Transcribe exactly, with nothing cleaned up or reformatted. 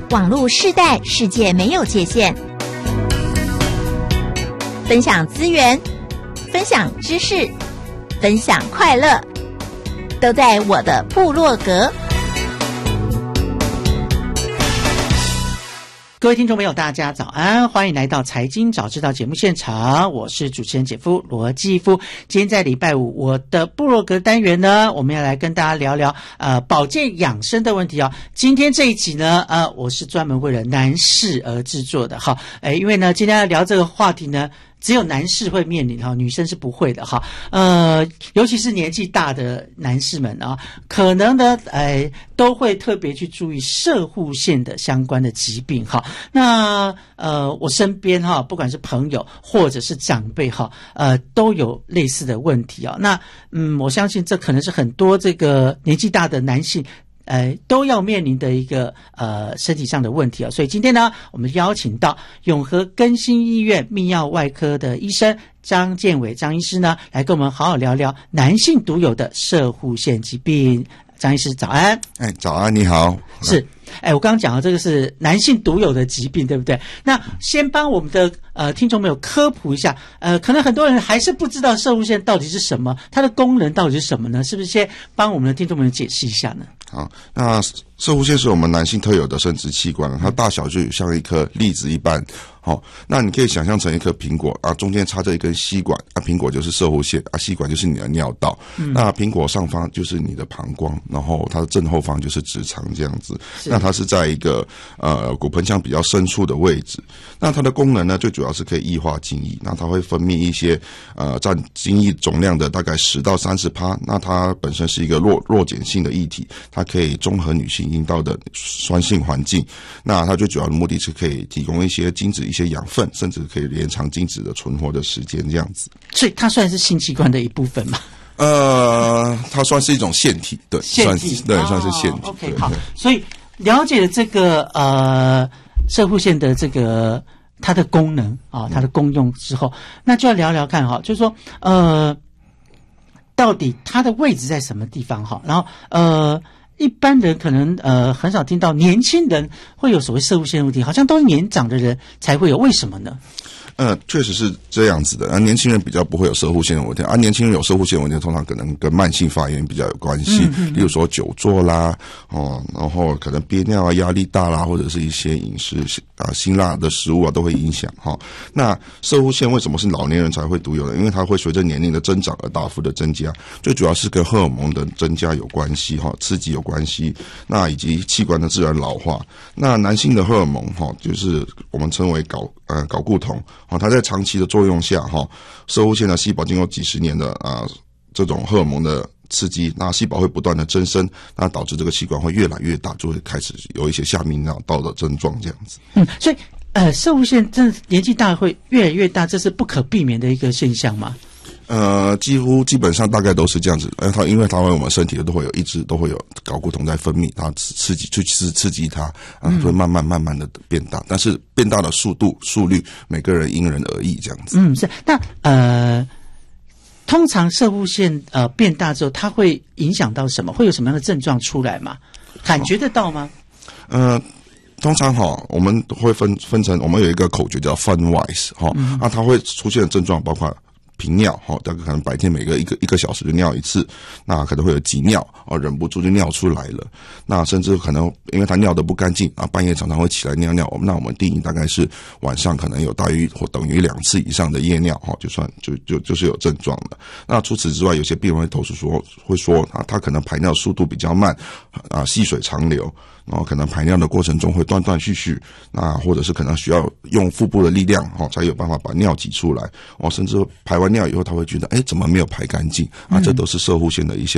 网络世代，世界没有界限。分享资源，分享知识，分享快乐，都在我的部落格。 各位听众朋友大家早安，欢迎来到财经早知道节目现场，我是主持人姐夫罗继夫。今天在礼拜五，我的部落格单元呢，我们要来跟大家聊聊呃保健养生的问题哦。今天这一集呢呃我是专门为了男士而制作的哈，诶因为呢今天要聊这个话题呢只有男士会面临哈，女生是不会的哈。呃，尤其是年纪大的男士们啊，可能呢，呃，都会特别去注意摄护腺的相关的疾病哈。那呃，我身边哈，不管是朋友或者是长辈哈，呃，都有类似的问题啊。那嗯，我相信这可能是很多这个年纪大的男性。呃，都要面临的一个呃身体上的问题啊，所以今天呢，我们邀请到永和更新医院泌尿外科的医生张建伟张医师呢，来跟我们好好聊聊男性独有的摄护腺疾病。张医师早安。 哎，早安，你好。 是，哎，我刚刚讲的这个是男性独有的疾病，对不对？那先帮我们的呃听众朋友科普一下，呃，可能很多人还是不知道摄护腺到底是什么，它的功能到底是什么呢？是不是先帮我们的听众朋友解释一下呢？ 好，那摄护腺是我们男性特有的生殖器官，它大小就像一颗栗子一般。好，那你可以想象成一颗苹果啊，中间插着一根吸管啊，苹果就是摄护腺啊，吸管就是你的尿道。嗯、那苹果上方就是你的膀胱，然后它的正后方就是直肠这样子。那它是在一个呃骨盆腔比较深处的位置。那它的功能呢，最主要是可以液化精液，那它会分泌一些呃占精液总量的大概十到三十趴。那它本身是一个弱弱碱性的液体，它可以中和女性阴道的酸性环境。那它最主要的目的是可以提供一些精子一些养分，甚至可以延长精子的存活的时间这样子。 所以它算是性器官的一部分嘛？ 呃，它算是一种腺体，对， 腺体， 算对，哦、算是腺体。 OK， 好，所以了解了这个呃摄护腺的这个它的功能啊，它的功用之后，那就要聊聊看哈，就是说呃，到底它的位置在什么地方哈？然后呃。一般人可能呃很少听到年轻人会有所谓摄护腺问题，好像都是年长的人才会有，为什么呢？ 呃，确实是这样子的。啊，年轻人比较不会有摄护腺的问题，啊，年轻人有摄护腺问题，通常可能跟慢性发炎比较有关系，嗯嗯，例如说久坐啦，哦，然后可能憋尿啊、压力大啦，或者是一些饮食啊、辛辣的食物啊，都会影响哈、哦。那摄护腺为什么是老年人才会独有的？因为它会随着年龄的增长而大幅的增加，最主要是跟荷尔蒙的增加有关系哈、哦，刺激有关系，那以及器官的自然老化。那男性的荷尔蒙哈、哦，就是我们称为睾呃睾固酮。哦，它在长期的作用下，哈，摄护腺的细胞经过几十年的啊、呃、这种荷尔蒙的刺激，那细胞会不断的增生，那导致这个器官会越来越大，就会开始有一些下泌尿道的症状这样子。 嗯，所以呃，摄护腺真的年纪大会越来越大，这是不可避免的一个现象吗？ 呃，几乎基本上大概都是这样子。呃，它因为它会我们身体都会有一直都会有睾固酮在分泌，它刺激去刺刺激它，啊，会慢慢慢慢的变大，但是变大的速度速率每个人因人而异这样子。 嗯，是。那呃，通常摄护腺呃变大之后，它会影响到什么？会有什么样的症状出来吗？感觉得到吗？ 呃。通常哈，我们会分分成，我们有一个口诀叫 FUNWISE 哈，嗯、啊，它会出现的症状包括频尿哈，大概可能白天每个一个一个小时就尿一次，那可能会有急尿哦，忍不住就尿出来了，那甚至可能因为他尿得不干净啊，半夜常常会起来尿尿，那我们定义大概是晚上可能有大于或等于两次以上的夜尿哈，就算就就就是有症状了。那除此之外，有些病人会投诉说，会说啊，他可能排尿速度比较慢啊，细水长流。然后可能排尿的过程中会断断续续，那或者是可能需要用腹部的力量哦，才有办法把尿挤出来哦，甚至排完尿以后他会觉得，哎，怎么没有排干净啊？这都是摄护腺的一些